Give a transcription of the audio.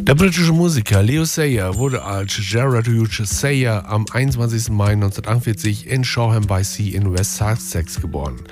Der britische Musiker Leo Sayer wurde als Gerard Hugh Sayer am 21. Mai 1948 in Shoreham-by-Sea in West Sussex geboren.